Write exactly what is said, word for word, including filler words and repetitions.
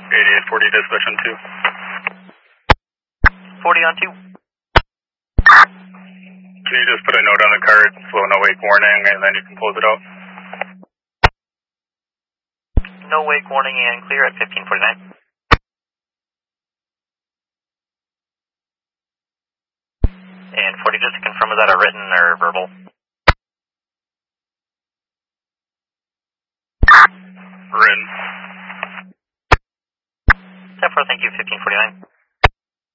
eighty-eight forty dispatch on two. forty on two. Can you just put a note on the card, slow no wake warning, and then you can close it out? No wake warning and clear at fifteen forty-nine. And forty, just to confirm, is that a written or verbal? Written. ten four, thank you, fifteen forty-nine.